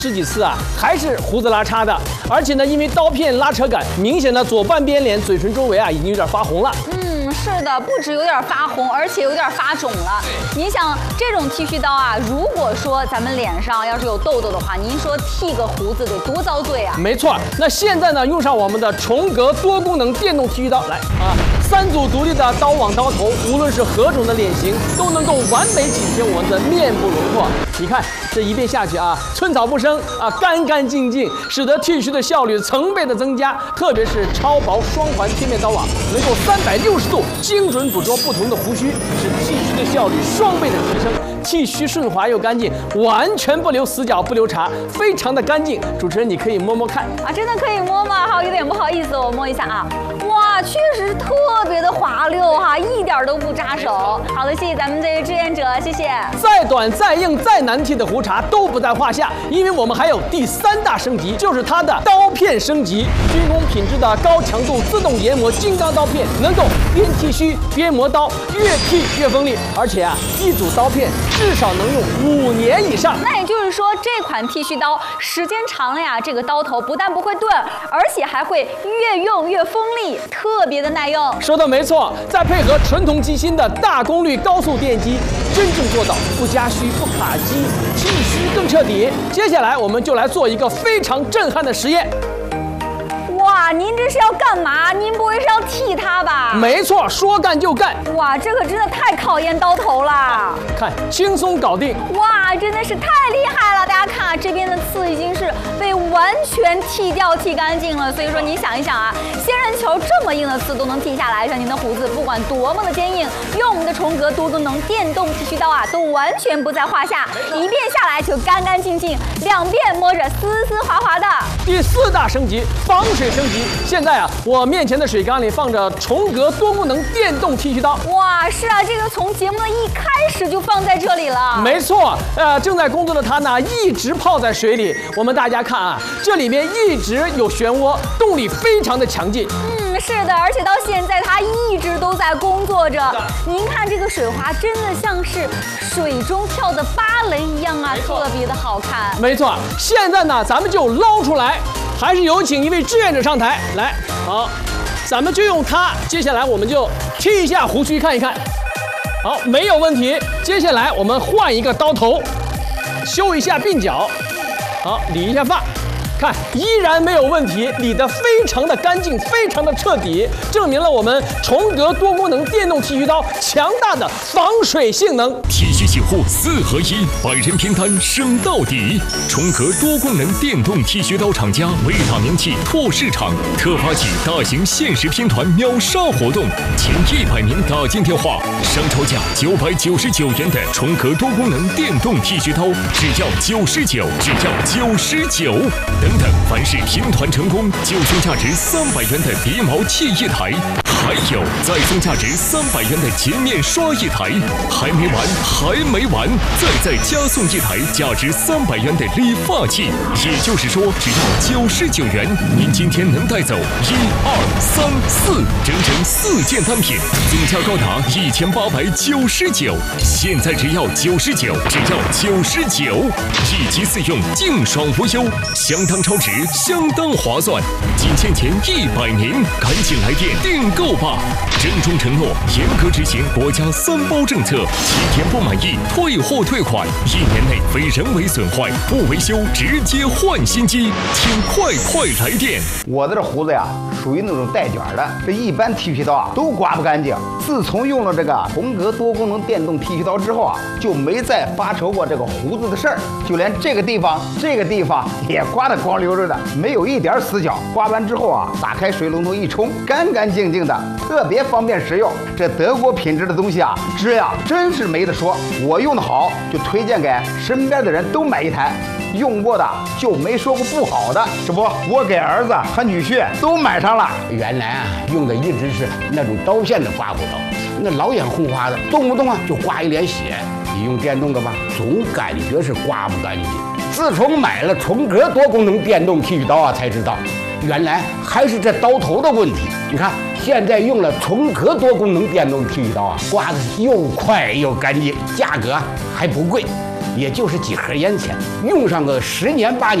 十几次啊，还是胡子拉碴的，而且呢，因为刀片拉扯感，明显的左半边脸、嘴唇周围啊，已经有点发红了。 是的，不止有点发红，而且有点发肿了。你想，这种剃须刀啊，如果说咱们脸上要是有痘痘的话，您说剃个胡子得多遭罪啊！ 没错，那现在呢，用上我们的重格多功能电动剃须刀，来啊，3组独立的刀网刀头，无论是何种的脸型，都能够完美紧贴我们的面部轮廓。你看这一遍下去啊，寸草不生啊，干干净净，使得剃须的效率成倍的增加。特别是超薄双环贴面刀网，能够360度精准捕捉不同的胡须，使剃须的效率双倍的提升，剃须顺滑又干净，完全不留死角不留茬，非常的干净。主持人，你可以摸摸看啊，真的可以摸吗？好，有点不好意思，我摸一下啊。哇，确实是特别的滑溜哈，一点都不扎手。好的，谢谢咱们这位志愿者，谢谢。 再短、再硬、再难剃的胡茬都不在话下，因为我们还有第3大升级，就是它的刀片升级。军工品质的高强度自动研磨金刚刀片，能够边剃须边磨刀，越剃越锋利。而且啊，一组刀片至少能用5年以上。 那也就是说，这款剃须刀时间长了呀，这个刀头不但不会钝，而且还会越用越锋利，特别的耐用。 说的没错，再配合纯铜机芯的大功率高速电机，真正做到不加须、不卡机，剃须更彻底。接下来我们就来做一个非常震撼的实验。 哇，您这是要干嘛？您不会是要剃它吧？ 没错，说干就干。 哇，这可真的太考验刀头了。 看，轻松搞定。 哇，真的是太厉害了！大家看啊，这边的刺已经是被完全剃掉、剃干净了。所以说，你想一想啊，仙人球这么硬的刺都能剃下来，像您的胡子不管多么的坚硬，用我们的重格多功能电动剃须刀啊，都完全不在话下。一遍下来就干干净净，2遍摸着丝丝滑滑的。 第4大升级，防水升级。现在啊，我面前的水缸里放着重格多功能电动剃须刀。 哇，是啊，这个从节目的一开始就放在这里了。 没错，正在工作的它呢，一直泡在水里。我们大家看啊，这里面一直有漩涡，动力非常的强劲。 是的，而且到现在它一直都在工作着。您看这个水花，真的像是水中跳的芭蕾一样啊，特别的好看。 没错，现在呢，咱们就捞出来。还是有请一位志愿者上台来，好，咱们就用它。接下来我们就剃一下胡须，看一看。好，没有问题。接下来我们换一个刀头，修一下鬓角，好，理一下发。看，依然没有问题，理得非常的干净，非常的彻底，证明了我们重格多功能电动剃须刀强大的防水性能。 剃须洗护4合1，百人拼单升到底。重格多功能电动剃须刀厂家为打名气、拓市场，特发起大型限时拼团秒杀活动，前100名打进电话，商超价999元的重格多功能电动剃须刀，只要99，只要99。等等，凡是拼团成功，就送价值300元的鼻毛器一台，还有再送价值300元的洁面刷一台。还没完，还没完，再加送一台价值300元的理发器。也就是说，只要99元，您今天能带走1、2、3、4，整整4件单品，总价高达1899。现在只要99，只要99，1机4用，净爽无忧，相当超值，相当划算。仅限前100名，赶紧来电订购吧！郑重承诺，严格执行国家3包政策，7天不满意退货退款，1年内非人为损坏不维修直接换新机，请快来电！ 我的这胡子呀，属于那种带卷的，这一般剃须刀啊都刮不干净。自从用了这个重格多功能电动剃须刀之后啊，就没再发愁过这个胡子的事儿，就连这个地方也刮得光溜溜的，没有一点死角。刮完之后啊，打开水龙头一冲，干干净净的，特别方便实用。这德国品质的东西啊，质量真是没得说。我用的好，就推荐给身边的人都买一台。用过的就没说过不好的，这不，我给儿子和女婿都买上了。 原来啊，用的一直是那种刀片的刮胡刀，那老眼红花的，动不动啊就刮一脸血。你用电动的吧，总感觉是刮不干净。自从买了重格多功能电动剃须刀啊，才知道原来还是这刀头的问题。你看，现在用了重格多功能电动剃须刀啊，刮的又快又干净，价格还不贵。 也就是几盒烟钱，用上个10年8年。